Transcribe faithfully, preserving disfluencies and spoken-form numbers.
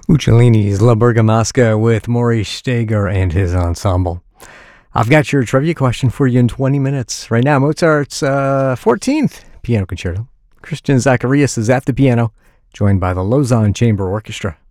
Uccellini's La Bergamasca with Maurice Steger and his ensemble. I've got your trivia question for you in twenty minutes. Right now, Mozart's uh, fourteenth piano concerto. Christian Zacharias is at the piano, joined by the Lausanne Chamber Orchestra.